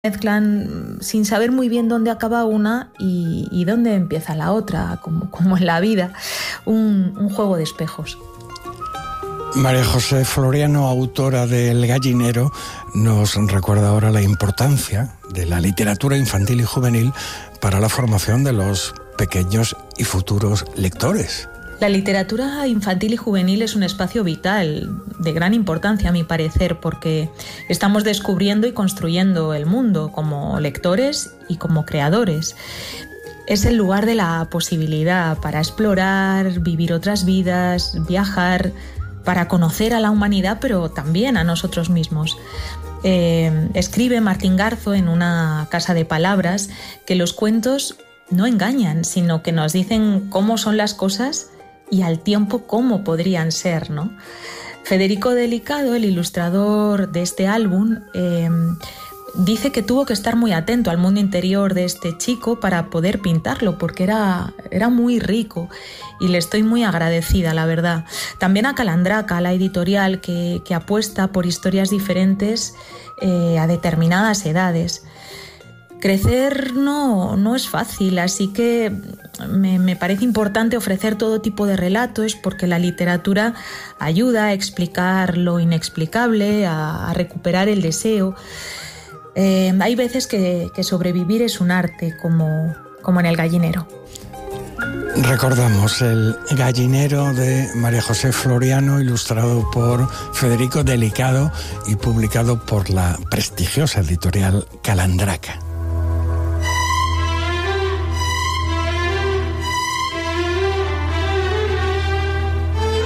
mezclan sin saber muy bien dónde acaba una y dónde empieza la otra, como en la vida, un juego de espejos. María José Floriano, autora de El gallinero, nos recuerda ahora la importancia de la literatura infantil y juvenil para la formación de los pequeños y futuros lectores. La literatura infantil y juvenil es un espacio vital, de gran importancia a mi parecer, porque estamos descubriendo y construyendo el mundo como lectores y como creadores. Es el lugar de la posibilidad para explorar, vivir otras vidas, viajar, para conocer a la humanidad, pero también a nosotros mismos. Escribe Martín Garzo en Una casa de palabras que los cuentos no engañan, sino que nos dicen cómo son las cosas y al tiempo cómo podrían ser, ¿no? Federico Delicado, el ilustrador de este álbum, dice que tuvo que estar muy atento al mundo interior de este chico para poder pintarlo, porque era muy rico y le estoy muy agradecida, la verdad. También a Calandraca, la editorial que apuesta por historias diferentes a determinadas edades. Crecer no es fácil, así que me parece importante ofrecer todo tipo de relatos porque la literatura ayuda a explicar lo inexplicable, a recuperar el deseo. Hay veces que sobrevivir es un arte, como en El gallinero. Recordamos El gallinero de María José Floriano, ilustrado por Federico Delicado y publicado por la prestigiosa editorial Calandraca.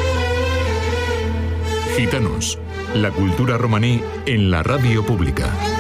Gitanos, la cultura romaní en la radio pública.